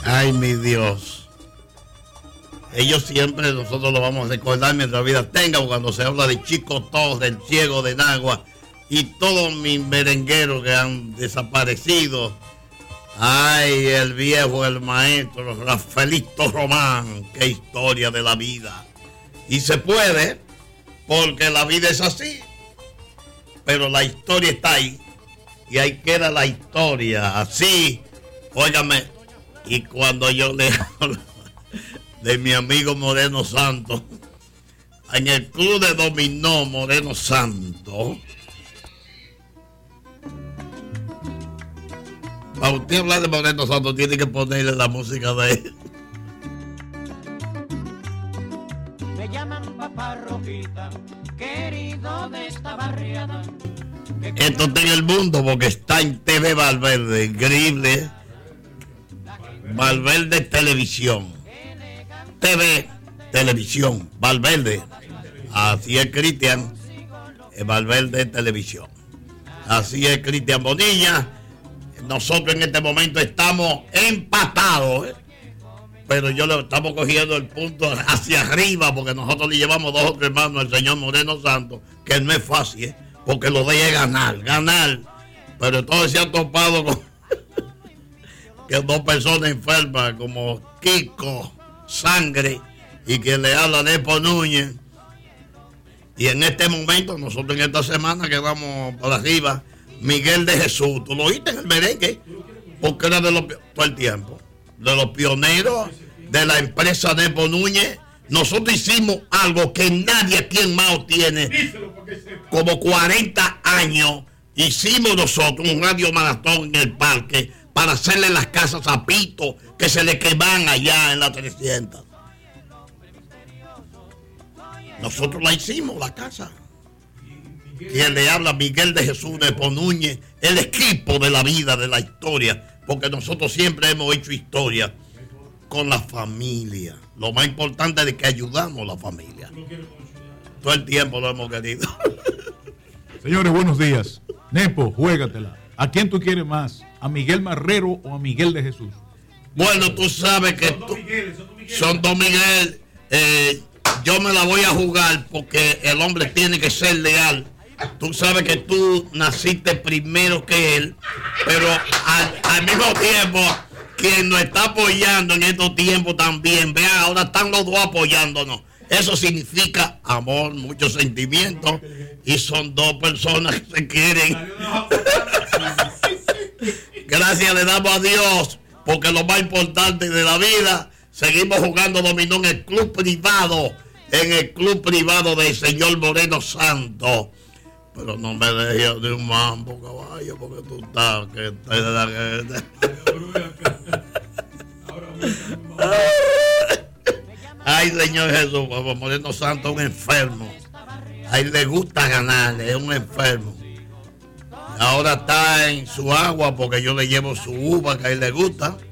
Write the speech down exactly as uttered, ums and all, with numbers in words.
Ay, mi Dios. Ellos siempre, nosotros lo vamos a recordar mientras vida tenga, cuando se habla de Chico Torres, el ciego de Nagua y todos mis merengueros que han desaparecido. Ay, el viejo, el maestro, Rafaelito Román, qué historia de la vida. Y se puede, porque la vida es así, pero la historia está ahí, y ahí queda la historia, así, óigame, y cuando yo le hablo de mi amigo Moreno Santos, en el club de dominó Moreno Santos, para usted hablar de Moreno Santos tiene que ponerle la música de él. Me llaman papá Rojita, querido de esta barriada. Esto está en el mundo porque está en T V Valverde, increíble. Valverde Televisión. T V Televisión, Valverde. Así es, Cristian. Valverde Televisión. Así es, Cristian Bonilla. Nosotros en este momento estamos empatados, ¿eh? Pero yo le estamos cogiendo el punto hacia arriba porque nosotros le llevamos dos o tres manos al señor Moreno Santos, que no es fácil, ¿eh? Porque lo de es ganar, ganar. Pero todos se han topado con que dos personas enfermas como Kiko, Sangre y quien le habla Nepo Núñez. Y en este momento, nosotros en esta semana quedamos por arriba, Miguel de Jesús. ¿Tú lo oíste en el merengue? Porque era de los, todo el tiempo, de los pioneros de la empresa Nepo Núñez. Nosotros hicimos algo que nadie aquí en Mao tiene. Como cuarenta años hicimos nosotros un radio maratón en el parque para hacerle las casas a Pito que se le queman allá en la trescientos. Nosotros la hicimos, la casa. Quien le habla, Miguel de Jesús Nepo Núñez, el equipo de la vida, de la historia, porque nosotros siempre hemos hecho historia con la familia. Lo más importante es que ayudamos a la familia. Todo el tiempo lo hemos querido. Señores, buenos días. Nepo, juégatela. ¿A quién tú quieres más? ¿A Miguel Marrero o a Miguel de Jesús? Bueno, tú sabes que tú, son dos Miguel. Eh, yo me la voy a jugar porque el hombre tiene que ser leal. Tú sabes que tú naciste primero que él, pero al, al mismo tiempo, quien nos está apoyando en estos tiempos también, vean, ahora están los dos apoyándonos. Eso significa amor, muchos sentimientos, y son dos personas que se quieren. Gracias le damos a Dios, porque lo más importante de la vida, seguimos jugando dominó en el club privado, en el club privado del señor Moreno Santos. Pero no me dejes de un mambo, caballo, porque tú estás, que estás de la Ay, Señor Jesús, Moreno Santos es un enfermo. A él le gusta ganar, es un enfermo. Ahora está en su agua porque yo le llevo su uva que a él le gusta.